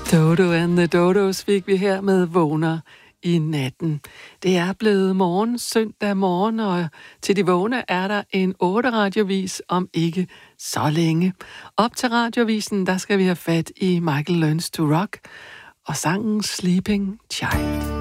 Dodo and the Dodos fik vi her med Vågner i natten. Det er blevet morgen, søndag morgen, og til de vågne er der en 8 radiovis om ikke så længe. Op til radiovisen, der skal vi have fat i Michael Learns to Rock og sangen Sleeping Child.